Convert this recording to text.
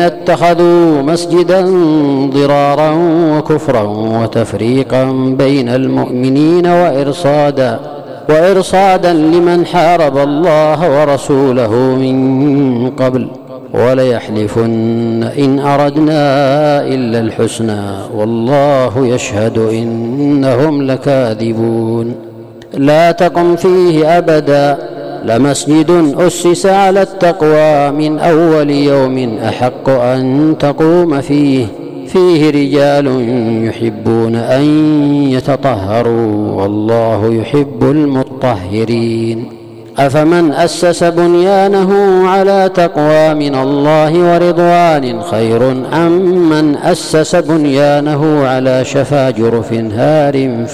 اتخذوا مسجدا ضرارا وكفرا وتفريقا بين المؤمنين وإرصادا لمن حارب الله ورسوله من قبل وليحلفن إن أردنا إلا الحسنى والله يشهد إنهم لكاذبون لا تقم فيه أبدا لمسجد أسس على التقوى من أول يوم أحق أن تقوم فيه رجال يحبون أن يتطهروا والله يحب المطهرين أفمن أسس بنيانه على تقوى من الله ورضوان خير أم من أسس بنيانه على شفا جرف هار